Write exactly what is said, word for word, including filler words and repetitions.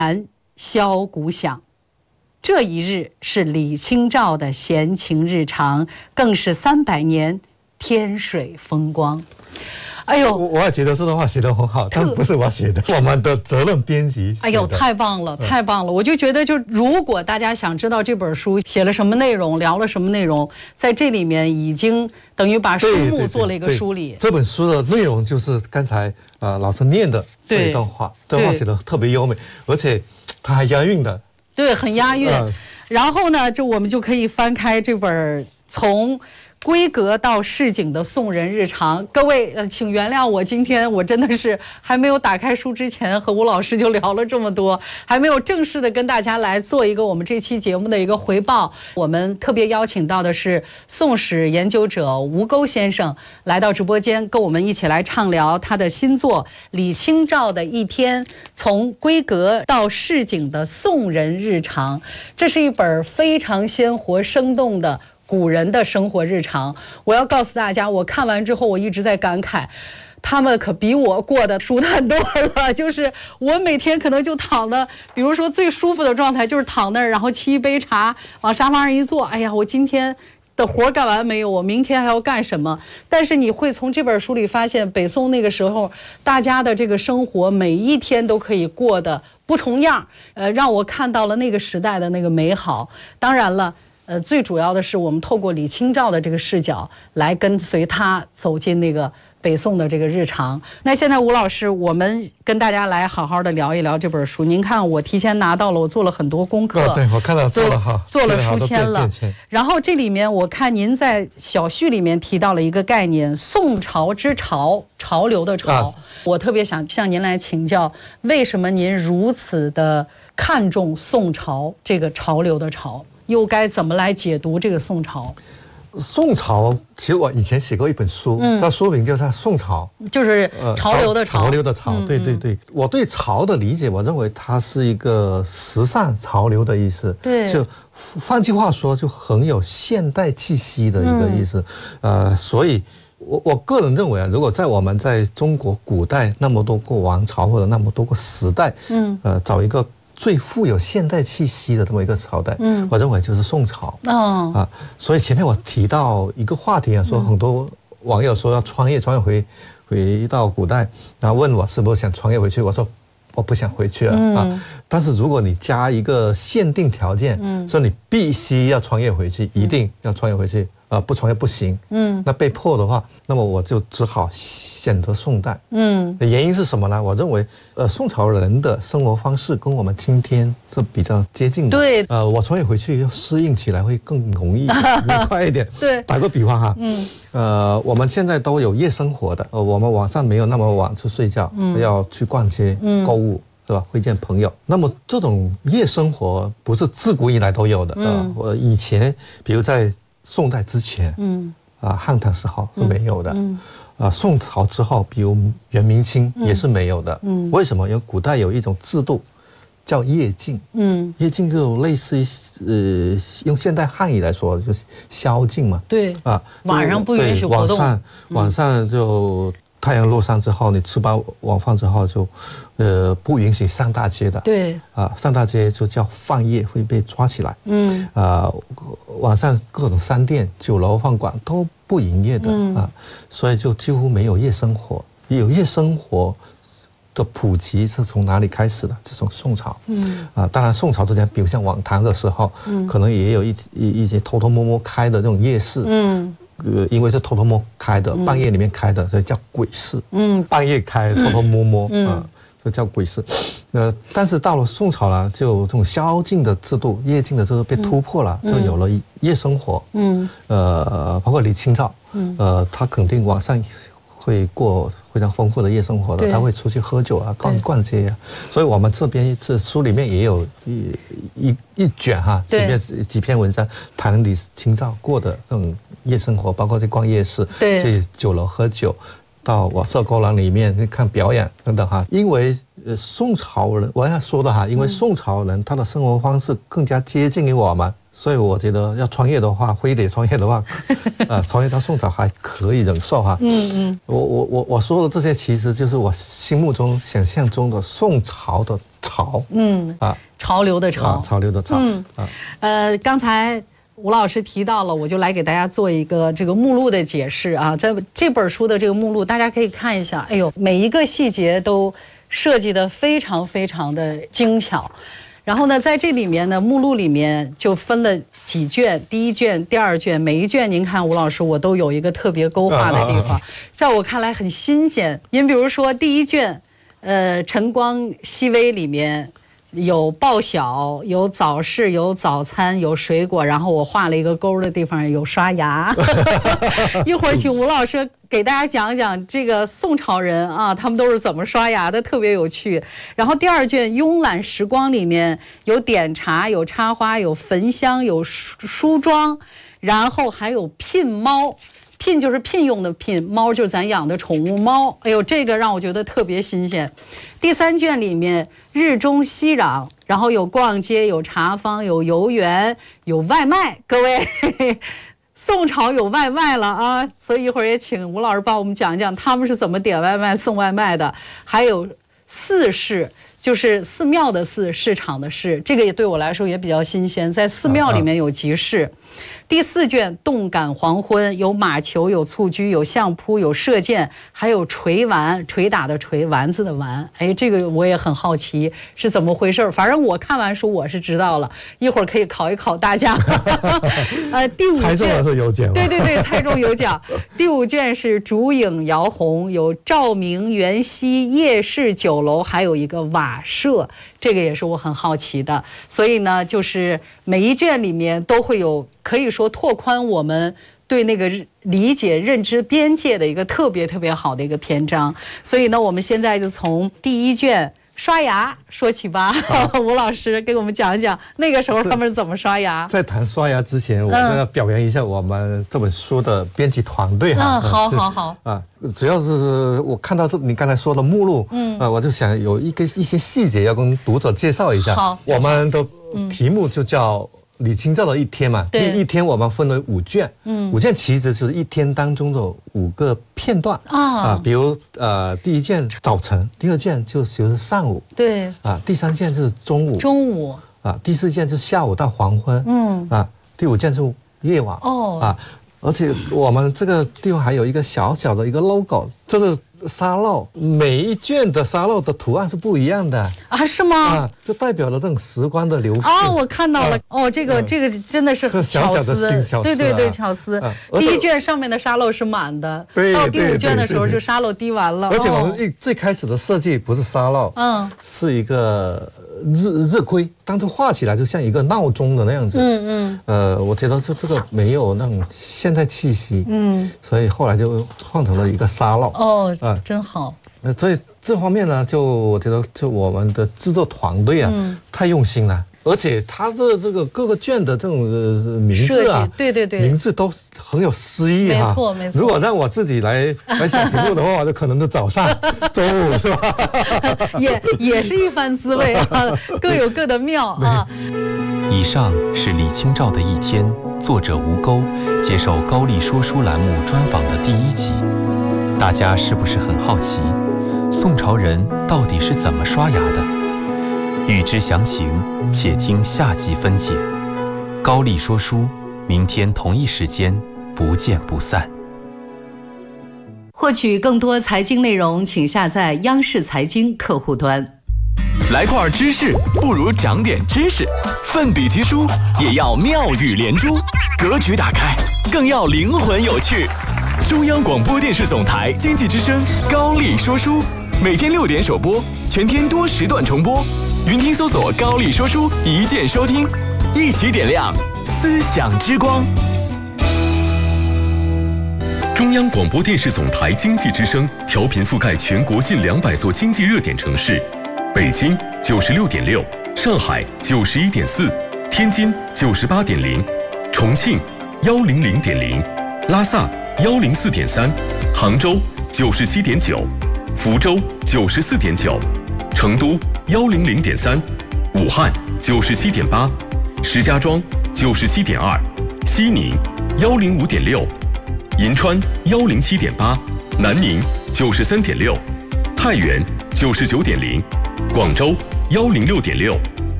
寒箫鼓响。这一日是李清照的闲情日常，更是三百年天水风光。哎呦， 我我也觉得这段话写得很好，但不是我写的，我们的责任编辑。 哎呦，太棒了，太棒了！我就觉得，就如果大家想知道这本书写了什么内容，聊了什么内容，在这里面已经等于把书目做了一个梳理。 这本书的内容就是刚才呃老师念的这一段话，这段话写得特别优美，而且它还押韵的。 对，很押韵。呃、然后呢，就我们就可以翻开这本从闺阁到市井的宋人日常。各位，呃，请原谅我，今天我真的是还没有打开书之前，和吴老师就聊了这么多，还没有正式的跟大家来做一个我们这期节目的一个回报。我们特别邀请到的是宋史研究者吴钩先生来到直播间，跟我们一起来畅聊他的新作《李清照的一天：从闺阁到市井的宋人日常》。这是一本非常鲜活生动的古人的生活日常。我要告诉大家，我看完之后我一直在感慨，他们可比我过得舒坦多了。就是我每天可能就躺的，比如说最舒服的状态就是躺那儿，然后沏一杯茶，往沙发上一坐，哎呀，我今天的活干完没有？我明天还要干什么？但是你会从这本书里发现，北宋那个时候大家的这个生活每一天都可以过得不重样，呃，让我看到了那个时代的那个美好。当然了，呃，最主要的是我们透过李清照的这个视角来跟随他走进那个北宋的这个日常。那现在吴老师，我们跟大家来好好的聊一聊这本书。您看，我提前拿到了，我做了很多功课。 哦、对，我看到做了哈， 做了书签了。然后这里面我看您在小序里面提到了一个概念——宋朝之潮，潮流的潮。啊、我特别想向您来请教，为什么您如此的看重宋朝这个潮流的潮？又该怎么来解读这个宋朝？ 宋朝其实我以前写过一本书，嗯、它书名就叫《宋朝》， 就是潮流的潮。 呃、潮流的潮，嗯、对对对。我对潮的理解，我认为它是一个时尚潮流的意思。 对， 就换句话说，就很有现代气息的一个意思。嗯、呃，所以我我个人认为啊，如果在我们在中国古代那么多个王朝或者那么多个时代，嗯，呃，找一个最富有现代气息的这么一个朝代，嗯，我认为就是宋朝。哦，啊，所以前面我提到一个话题啊，说很多网友说要穿越，穿越回回到古代，然后问我是不是想穿越回去，我说我不想回去了、嗯、啊。但是如果你加一个限定条件，嗯，说你必须要穿越回去，一定要穿越回去。呃，不穿越不行，嗯，那被迫的话，那么我就只好选择宋代，嗯，原因是什么呢？我认为，呃，宋朝人的生活方式跟我们今天是比较接近的， 对， 呃，我穿越回去要适应起来会更容易、更快一点， 对， 打个比方哈，嗯，呃，我们现在都有夜生活的，呃，我们晚上没有那么晚去睡觉，嗯，要去逛街、嗯、购物。是吧？会见朋友，那么这种夜生活不是自古以来都有的，嗯，我、呃、以前比如在宋代之前，嗯，啊，汉唐时候是没有的，嗯，啊，宋朝之后，比如元明清也是没有的，嗯，为什么？因为古代有一种制度叫夜禁，嗯，夜禁就类似于呃，用现代汉语来说就是宵禁嘛， 对，啊，晚上不允许活动， 晚上晚上就太阳落山之后，你吃饱晚饭之后就，呃，不允许上大街的。对。啊，上大街就叫放夜，会被抓起来。嗯。啊，晚上各种商店、酒楼、饭馆都不营业的、嗯、啊，所以就几乎没有夜生活。有夜生活的普及是从哪里开始的？就从宋朝。嗯。啊，当然宋朝之前，比如像晚唐的时候，嗯，可能也有一一一些偷偷摸摸开的这种夜市。嗯。呃，因为是偷偷摸开的，半夜里面开的，所以叫鬼市。嗯，半夜开，偷偷摸摸，嗯，啊，就叫鬼市。呃，但是到了宋朝呢，就这种宵禁的制度、夜禁的制度被突破了，就有了夜生活。嗯，呃，包括李清照，嗯，呃，他肯定晚上会过非常丰富的夜生活的，他会出去喝酒啊，逛逛街啊。所以我们这边这书里面也有一一一卷哈，几篇几篇文章谈李清照过的这种夜生活，包括去逛夜市，去酒楼喝酒，到我社沟廊里面去看表演等等哈。因为呃宋朝人，我要说的哈，因为宋朝人他的生活方式更加接近于我们。所以我觉得要穿越的话，非得穿越的话，啊、呃，穿越到宋朝还可以忍受哈。嗯嗯。我我我我说的这些，其实就是我心目中想象中的宋朝的潮， 嗯啊，潮流的潮， 啊、潮流的潮。 嗯啊，呃，刚才吴老师提到了，我就来给大家做一个这个目录的解释啊。这这本书的这个目录，大家可以看一下。哎呦，每一个细节都设计得非常非常的精巧。然后呢，在这里面呢，目录里面就分了几卷，第一卷、第二卷，每一卷您看吴老师我都有一个特别勾画的地方，在我看来很新鲜。您比如说第一卷，呃，晨光熹微里面有报晓，有早市，有早餐，有水果，然后我画了一个勾的地方有刷牙。一会儿请吴老师给大家讲讲这个宋朝人啊，他们都是怎么刷牙的，特别有趣。然后第二卷慵懒时光里面有点茶，有插花，有焚香，有梳妆，然后还有聘猫。聘就是聘用的聘，猫就是咱养的宠物猫。哎呦，这个让我觉得特别新鲜。第三卷里面日中熙攘，然后有逛街，有茶坊，有游园，有外卖。各位，嘿嘿，宋朝有外卖了啊！所以一会儿也请吴老师帮我们讲一讲他们是怎么点外卖、送外卖的。还有寺市，就是寺庙的寺，市场的市，这个也对我来说也比较新鲜，在寺庙里面有集市。第四卷动感黄昏，有马球，有蹴鞠，有相扑，有射箭，还有锤丸，捶打的锤，丸子的丸。哎，这个我也很好奇是怎么回事，反正我看完书我是知道了，一会儿可以考一考大家。呃，第五卷猜中了是有奖， 对对对，猜中有奖。第五卷是烛影摇红，有照明园西夜市酒楼，还有一个瓦舍，这个也是我很好奇的。所以呢，就是每一卷里面都会有，可以说拓宽我们对那个理解认知边界的一个特别特别好的一个篇章。所以呢，我们现在就从第一卷刷牙说起吧。吴老师给我们讲一讲那个时候他们是怎么刷牙。 在谈刷牙之前，我要表扬一下我们这本书的编辑团队哈。 嗯，好好好啊，主要是我看到这你刚才说的目录，嗯，啊，我就想有一个一些细节要跟读者介绍一下。 好， 我们的题目就叫李清照的一天嘛， 对， 一天我们分为五卷，嗯，五卷其实就是一天当中的五个片段啊，啊，比如呃第一卷早晨，第二卷就是上午， 对， 啊，第三卷就是中午， 中午， 啊，第四卷就是下午到黄昏，嗯，啊，第五卷就是夜晚，哦，啊，而且我们这个地方还有一个小小的一个 logo， 这是沙漏，每一卷的沙漏的图案是不一样的啊？是吗？ 啊，这代表了这种时光的流逝。 啊，我看到了，啊、哦，这个、嗯、这个真的是巧思， 小小的新巧思、啊， 对对对，巧思。啊、第一卷上面的沙漏是满的， 对， 到第五卷的时候就沙漏滴完了。 而且我们一最开始的设计不是沙漏，嗯，是一个日日晷，当时画起来就像一个闹钟的那样子。嗯嗯。呃，我觉得这这个没有那种现代气息，嗯，所以后来就换成了一个沙漏。哦。啊， 真好。 呃，所以这方面呢，就我觉得，就我们的制作团队啊，嗯、太用心了，而且它的这个各个卷的这种、呃、名字啊， 对对对， 名字都很有诗意哈、啊。 没错没错。 如果让我自己来来想题目的话，就可能就早上、中午是吧？ 也也是一番滋味啊，各有各的妙啊。 以上是李清照的一天，作者吴钩接受高丽说书栏目专访的第一集。大家是不是很好奇，宋朝人到底是怎么刷牙的？欲知详情，且听下集分解。高丽说书，明天同一时间不见不散。 获取更多财经内容，请下载央视财经客户端。 来块知识，不如长点知识。奋笔疾书，也要妙语连珠。格局打开，更要灵魂有趣。中央广播电视总台经济之声高丽说书，每天六点首播，全天多时段重播。云听搜索高丽说书，一键收听，一起点亮思想之光。中央广播电视总台经济之声调频覆盖全国近两百座经济热点城市，北京九十六点六，上海九十一点四，天津九十八点零，重庆幺零零点零，拉萨幺零四点三，杭州九十七点九，福州九十四点九，成都幺零零点三，武汉九十七点八，石家庄九十七点二，西宁幺零五点六，银川幺零七点八，南宁九十三点六，太原九十九点零，广州幺零六点六